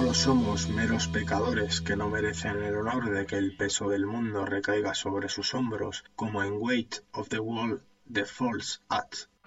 Todos somos meros pecadores que no merecen el honor de que el peso del mundo recaiga sobre sus hombros, como en Weight of the World de Falls Act.